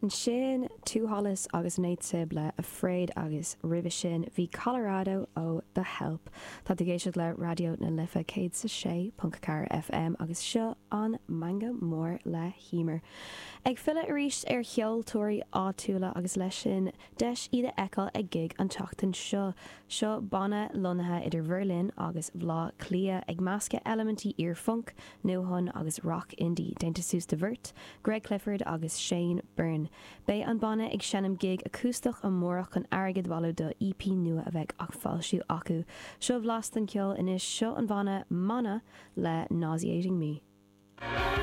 An sin túhallas agus néid sibla afraid agus ribh sin bhí Colorado ó The Help. Tá de géisiad le radio na lifa 106.4 FM agus seo an manga mór le hímar. Ag fila aríist ar cheoltóirí áitiúla agus leis sin deis iad eáil ag gig an teachtain seo banna lonathe idir Berlin agus bhlá clia ag measca elementí ar funk, nuhun agus rock indie dénta sús de Vert, Greg Clifford agus Shane Byrne. Bei an banna ag senam gig acústach an mórach an airgid bhú do EP nua a bheith ach fáilsiú acu. Seo bhlastan ceol inis seo an banna Mana le Nauseating Me.